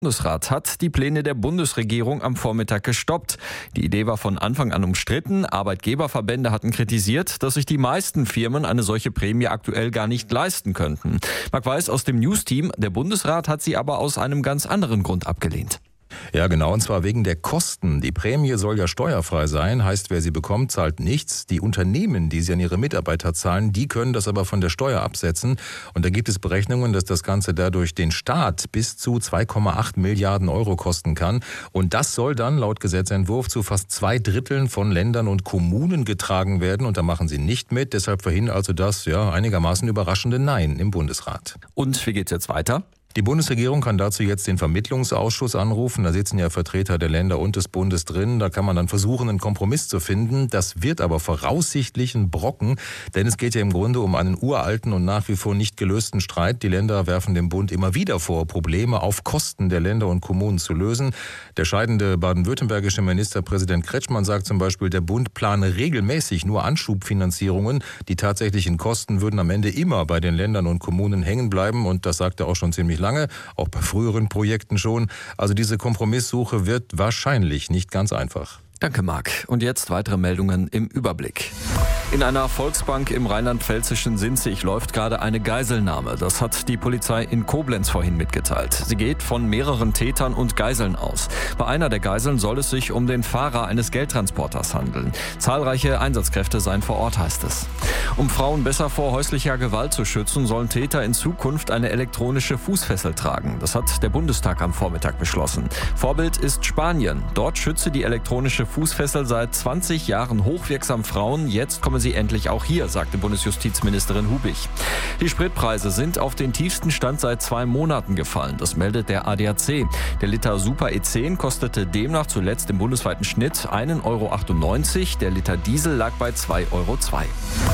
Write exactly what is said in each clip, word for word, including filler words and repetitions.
Der Bundesrat hat die Pläne der Bundesregierung am Vormittag gestoppt. Die Idee war von Anfang an umstritten. Arbeitgeberverbände hatten kritisiert, dass sich die meisten Firmen eine solche Prämie aktuell gar nicht leisten könnten. Marc Weiß aus dem News-Team, der Bundesrat hat sie aber aus einem ganz anderen Grund abgelehnt. Ja, genau, und zwar wegen der Kosten. Die Prämie soll ja steuerfrei sein, heißt, wer sie bekommt, zahlt nichts. Die Unternehmen, die sie an ihre Mitarbeiter zahlen, die können das aber von der Steuer absetzen. Und da gibt es Berechnungen, dass das Ganze dadurch den Staat bis zu zwei Komma acht Milliarden Euro kosten kann. Und das soll dann laut Gesetzentwurf zu fast zwei Dritteln von Ländern und Kommunen getragen werden. Und da machen sie nicht mit. Deshalb verhindert also das ja einigermaßen überraschende Nein im Bundesrat. Und wie geht's jetzt weiter? Die Bundesregierung kann dazu jetzt den Vermittlungsausschuss anrufen. Da sitzen ja Vertreter der Länder und des Bundes drin. Da kann man dann versuchen, einen Kompromiss zu finden. Das wird aber voraussichtlich ein Brocken, denn es geht ja im Grunde um einen uralten und nach wie vor nicht gelösten Streit. Die Länder werfen dem Bund immer wieder vor, Probleme auf Kosten der Länder und Kommunen zu lösen. Der scheidende baden-württembergische Ministerpräsident Kretschmann sagt zum Beispiel, der Bund plane regelmäßig nur Anschubfinanzierungen. Die tatsächlichen Kosten würden am Ende immer bei den Ländern und Kommunen hängen bleiben. Und das sagt er auch schon ziemlich lange, auch bei früheren Projekten schon. Also diese Kompromisssuche wird wahrscheinlich nicht ganz einfach. Danke, Marc. Und jetzt weitere Meldungen im Überblick. In einer Volksbank im rheinland-pfälzischen Sinzig läuft gerade eine Geiselnahme. Das hat die Polizei in Koblenz vorhin mitgeteilt. Sie geht von mehreren Tätern und Geiseln aus. Bei einer der Geiseln soll es sich um den Fahrer eines Geldtransporters handeln. Zahlreiche Einsatzkräfte seien vor Ort, heißt es. Um Frauen besser vor häuslicher Gewalt zu schützen, sollen Täter in Zukunft eine elektronische Fußfessel tragen. Das hat der Bundestag am Vormittag beschlossen. Vorbild ist Spanien. Dort schütze die elektronische Fußfessel seit zwanzig Jahren hochwirksam Frauen. Jetzt kommen sie endlich auch hier, sagte Bundesjustizministerin Hubig. Die Spritpreise sind auf den tiefsten Stand seit zwei Monaten gefallen. Das meldet der A D A C. Der Liter Super E zehn kostete demnach zuletzt im bundesweiten Schnitt ein Euro achtundneunzig. Der Liter Diesel lag bei zwei Euro zwei.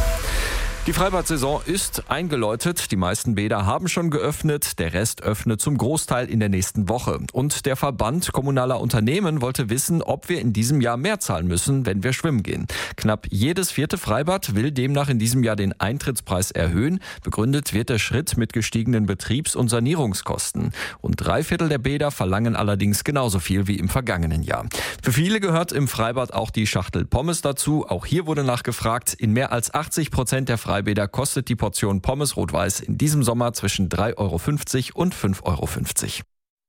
Die Freibad-Saison ist eingeläutet. Die meisten Bäder haben schon geöffnet. Der Rest öffnet zum Großteil in der nächsten Woche. Und der Verband kommunaler Unternehmen wollte wissen, ob wir in diesem Jahr mehr zahlen müssen, wenn wir schwimmen gehen. Knapp jedes vierte Freibad will demnach in diesem Jahr den Eintrittspreis erhöhen. Begründet wird der Schritt mit gestiegenen Betriebs- und Sanierungskosten. Und drei Viertel der Bäder verlangen allerdings genauso viel wie im vergangenen Jahr. Für viele gehört im Freibad auch die Schachtel Pommes dazu. Auch hier wurde nachgefragt. In mehr als achtzig Prozent der Freibäder Freibäder kostet die Portion Pommes Rot-Weiß in diesem Sommer zwischen drei Euro fünfzig und fünf Euro fünfzig.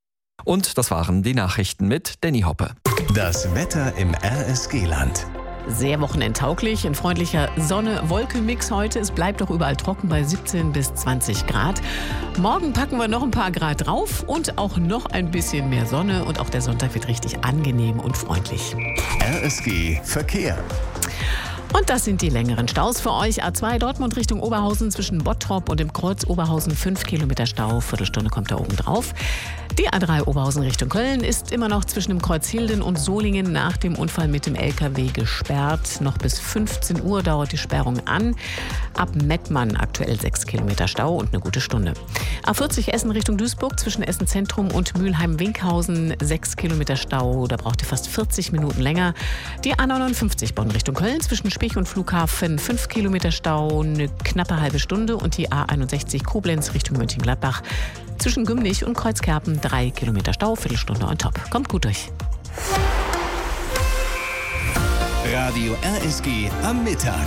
Und das waren die Nachrichten mit Danny Hoppe. Das Wetter im R S G-Land. Sehr wochenendtauglich, ein freundlicher Sonne-Wolken-Mix heute. Es bleibt doch überall trocken bei siebzehn bis zwanzig Grad. Morgen packen wir noch ein paar Grad drauf und auch noch ein bisschen mehr Sonne. Und auch der Sonntag wird richtig angenehm und freundlich. R S G Verkehr. Und das sind die längeren Staus für euch. A zwei Dortmund Richtung Oberhausen zwischen Bottrop und dem Kreuz Oberhausen fünf Kilometer Stau. Viertelstunde kommt da oben drauf. Die A drei Oberhausen Richtung Köln ist immer noch zwischen dem Kreuz Hilden und Solingen nach dem Unfall mit dem L K W gesperrt. Noch bis fünfzehn Uhr dauert die Sperrung an. Ab Mettmann aktuell sechs Kilometer Stau und eine gute Stunde. A vierzig Essen Richtung Duisburg zwischen Essen Zentrum und Mülheim-Winkhausen sechs Kilometer Stau. Da braucht ihr fast vierzig Minuten länger. Die A neunundfünfzig Bonn Richtung Köln zwischen Spich und Flughafen fünf Kilometer Stau, eine knappe halbe Stunde. Und die A einundsechzig Koblenz Richtung Mönchengladbach zwischen Gümlich und Kreuzkerpen drei Kilometer Stau, Viertelstunde on top. Kommt gut durch. Radio R S G am Mittag.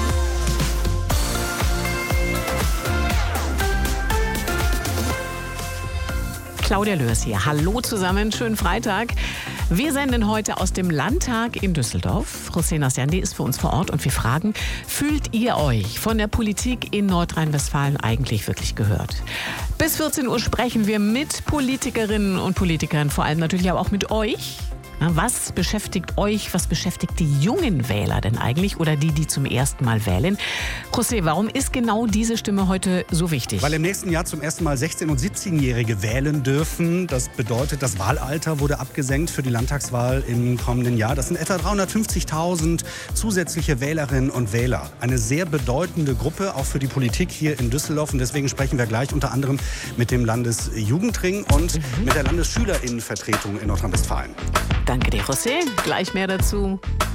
Claudia Lörs hier. Hallo zusammen, schönen Freitag. Wir senden heute aus dem Landtag in Düsseldorf. José Nasciandi ist für uns vor Ort und wir fragen, fühlt ihr euch von der Politik in Nordrhein-Westfalen eigentlich wirklich gehört? Bis vierzehn Uhr sprechen wir mit Politikerinnen und Politikern, vor allem natürlich aber auch mit euch. Was beschäftigt euch, was beschäftigt die jungen Wähler denn eigentlich oder die, die zum ersten Mal wählen? José, warum ist genau diese Stimme heute so wichtig? Weil im nächsten Jahr zum ersten Mal sechzehn- und siebzehnjährige wählen dürfen. Das bedeutet, das Wahlalter wurde abgesenkt für die Landtagswahl im kommenden Jahr. Das sind etwa dreihundertfünfzigtausend zusätzliche Wählerinnen und Wähler. Eine sehr bedeutende Gruppe, auch für die Politik hier in Düsseldorf. Und deswegen sprechen wir gleich unter anderem mit dem Landesjugendring und mhm. mit der Landesschülerinnenvertretung in Nordrhein-Westfalen. Danke dir, José. Gleich mehr dazu.